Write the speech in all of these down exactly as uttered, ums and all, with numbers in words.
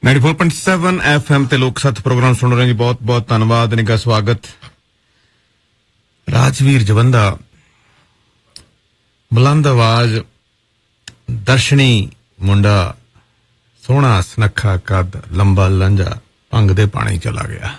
ninety four point seven F M ਤੇ ਲੋਕ ਸੱਤ ਪ੍ਰੋਗਰਾਮ ਸੁਣ ਰਹੇ ਜੀ। ਬਹੁਤ ਬਹੁਤ ਧੰਨਵਾਦ, ਨਿੱਘਾ ਸਵਾਗਤ। ਰਾਜਵੀਰ ਜਵੰਦਾ, ਬੁਲੰਦ ਆਵਾਜ਼, ਦਰਸ਼ਨੀ ਮੁੰਡਾ, ਸੋਹਣਾ ਸੁਨੱਖਾ ਕੱਦ, ਲੰਬਾ ਲੰਜਾ, ਭੰਗ ਦੇ ਪਾਣੀ ਚਲਾ ਗਿਆ।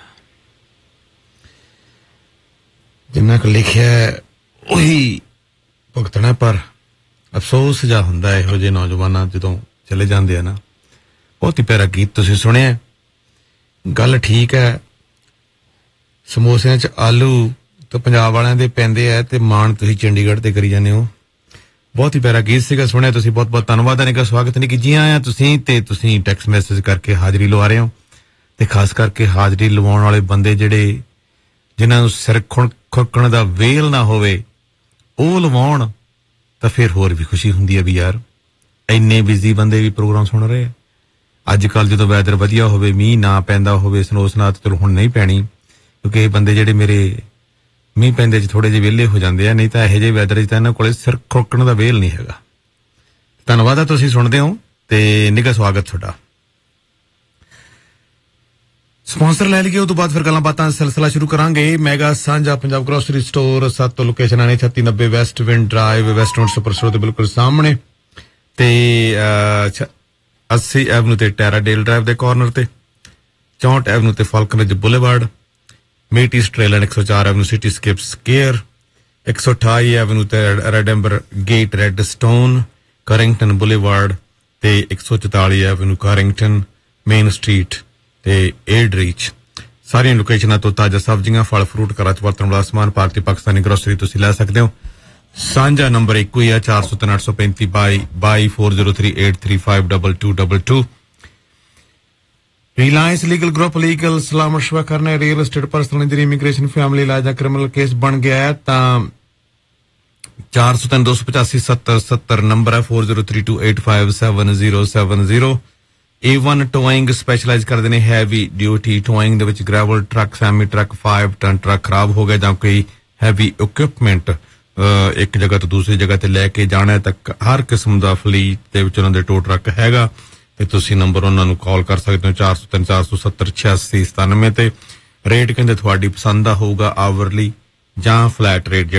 ਜਿੰਨਾ ਕੁ ਲਿਖਿਆ ਉਹੀ ਭੁਗਤਣਾ, ਪਰ ਅਫਸੋਸ ਜਿਹਾ ਹੁੰਦਾ ਇਹੋ ਜਿਹੇ ਨੌਜਵਾਨਾਂ ਜਦੋਂ ਚਲੇ ਜਾਂਦੇ ਆ ਨਾ। ਬਹੁਤ ਹੀ ਪਿਆਰਾ ਗੀਤ ਤੁਸੀਂ ਸੁਣਿਆ। ਗੱਲ ਠੀਕ ਹੈ, ਸਮੋਸਿਆਂ 'ਚ ਆਲੂ ਤਾਂ ਪੰਜਾਬ ਵਾਲਿਆਂ ਦੇ ਪੈਂਦੇ ਆ ਤੇ ਮਾਣ ਤੁਸੀਂ ਚੰਡੀਗੜ੍ਹ ਤੇ ਕਰੀ ਜਾਂਦੇ ਹੋ। ਬਹੁਤ ਹੀ ਪਿਆਰਾ ਗੀਤ ਸੀਗਾ, ਸੁਣਿਆ ਤੁਸੀਂ। ਬਹੁਤ ਬਹੁਤ ਧੰਨਵਾਦ। ਨਿੱਘਾ ਸਵਾਗਤ ਨਹੀਂ ਕਿ ਜੀ ਆਇਆਂ ਤੁਸੀਂ, ਤੇ ਤੁਸੀਂ ਟੈਕਸਟ ਮੈਸੇਜ ਕਰਕੇ ਹਾਜ਼ਰੀ ਲਵਾ ਰਹੇ ਹੋ, ਤੇ ਖਾਸ ਕਰਕੇ ਹਾਜ਼ਰੀ ਲਵਾਉਣ ਵਾਲੇ ਬੰਦੇ ਜਿਹੜੇ ਜਿਨ੍ਹਾਂ ਨੂੰ ਸਿਰ ਖੁਰਕਣ ਦਾ ਵੇਲ ਨਾ ਹੋਵੇ, ਉਹ ਲਵਾਉਣ ਤਾਂ ਫਿਰ ਹੋਰ ਵੀ ਖੁਸ਼ੀ ਹੁੰਦੀ ਹੈ ਵੀ ਯਾਰ ਇੰਨੇ ਬਿਜ਼ੀ ਬੰਦੇ ਵੀ ਪ੍ਰੋਗਰਾਮ ਸੁਣ ਰਹੇ ਆ। ਅੱਜ ਕੱਲ੍ਹ ਜਦੋਂ ਵੈਦਰ ਵਧੀਆ ਹੋਵੇ, ਮੀਂਹ ਨਾ ਪੈਂਦਾ ਹੋਵੇ, ਸਨੋਸਨਾਤ ਚਲੋ ਹੁਣ ਨਹੀਂ ਪੈਣੀ, ਕਿਉਂਕਿ ਇਹ ਬੰਦੇ ਜਿਹੜੇ ਮੇਰੇ ਮੀਂਹ ਪੈਂਦੇ 'ਚ ਥੋੜ੍ਹੇ ਜਿਹੇ ਵਿਹਲੇ ਹੋ ਜਾਂਦੇ ਆ, ਨਹੀਂ ਤਾਂ ਇਹੋ ਜਿਹੇ ਵੈਦਰ 'ਚ ਤਾਂ ਇਹਨਾਂ ਕੋਲੇ ਸਿਰ ਖੁਰਕਣ ਦਾ ਵੇਲ ਨਹੀਂ ਹੈਗਾ। ਧੰਨਵਾਦ ਆ, ਤੁਸੀਂ ਸੁਣਦੇ ਹੋ ਤੇ ਨਿੱਘਾ ਸਵਾਗਤ ਤੁਹਾਡਾ। ਸਪਾਂਸਰ ਲੈ ਲਈਏ, ਉਹ ਤੋਂ ਬਾਅਦ ਫਿਰ ਗੱਲਾਂ ਬਾਤਾਂ ਦਾ ਸਿਲਸਿਲਾ ਸ਼ੁਰੂ ਕਰਾਂਗੇ। ਮੈਗਾ ਸਾਂਝਾ ਪੰਜਾਬ ਗਰੋਸਰੀ ਸਟੋਰ, ਸੱਤ ਲੋਕੇਸ਼ਨਾਂ ਨੇ, ਛੱਤੀ ਨੱਬੇ West wind drive, ਵੈਸਟਮਿੰਟ super store ਦੇ ਬਿਲਕੁਲ ਸਾਹਮਣੇ, ਤੇ अस्सी एवन्यू ते टैराडेल ड्राइव के कॉर्नर ते, चौंठ एवन्यू ते फाल्कनरिज बुलेवार्ड, मेटी स्ट्रेलन एक सौ चार एवन्यू सिटी स्केप स्केयर, एक सौ अठाई एवन्यू ते रेडेम्बर gate red stone, Carrington boulevard ते एक सौ चौताली एवन्यू कैरिंगटन मेन स्ट्रीट ते एडरीच। सारियां लोकेशनां तो ताजा सब्जियां, फल फ्रूट, घर च वरतण वाला समान, भारतीय पाकिस्तानी ग्रोसरी तुसीं लै सकदे हो। ਸਾਂਝਾ ਨੰਬਰ ਇੱਕੋ ਹੀ ਆ, ਚਾਰ ਸੌ ਤਿੰਨ ਅੱਠ ਸੌ ਪੈਂਤੀ ਬਾਈ ਬਾਈ four zero three eight three five two two two two। Reliance legal group legal ਸਲਾਹ ਮਸ਼ਵਰਾ ਕਰਨਾ, real estate, personal injury, immigration, family ਲਾ ਜਾਂ ਕ੍ਰਿਮੀਨਲ ਕੇਸ ਬਣ ਗਿਆ ਹੈ ਤਾਂ ਚਾਰ ਸੌ ਤਿੰਨ ਦੋ ਸੌ ਪਚਾਸੀ ਸੱਤਰ ਸੱਤਰ ਨੰਬਰ ਹੈ, four zero three two eight five seven zero seven zero। ਏ ਵਨ ਟੋਇੰਗ ਸਪੈਸ਼ਲਾਈਜ਼ ਕਰਦੇ ਨੇ ਹੈਵੀ ਡਿਊਟੀ ਟੋਇੰਗ ਦੇ ਵਿੱਚ। Gravel truck, semi truck, five ton truck ਖਰਾਬ ਹੋ ਗਿਆ ਜਾਂ ਕੋਈ ਹੈਵੀ ਇਕੁਇਪਮੈਂਟ ਇੱਕ ਜਗ੍ਹਾ ਤੋਂ ਦੂਸਰੀ ਜਗ੍ਹਾ ਤੇ ਲੈ ਕੇ ਜਾਣਾ ਹੈ ਤਾਂ ਹਰ ਕਿਸਮ ਦਾ ਫਲੀਟ ਦੇ ਵਿੱਚ ਉਹਨਾਂ ਦੇ ਟੋ ਟਰੱਕ ਹੈਗਾ, ਤੇ ਤੁਸੀਂ ਨੰਬਰ ਉਹਨਾਂ ਨੂੰ ਕਾਲ ਕਰ ਸਕਦੇ ਹੋ ਚਾਰ ਸੌ ਤਿੰਨ ਚਾਰ ਸੌ ਸੱਤਰ ਛਿਆਸੀ ਸਤਾਨਵੇਂ ਤੇ। ਰੇਟ ਕਹਿੰਦੇ ਤੁਹਾਡੀ ਪਸੰਦ ਦਾ ਹੋਊਗਾ, ਆਵਰਲੀ ਜਾਂ ਫਲੈਟ ਰੇਟ।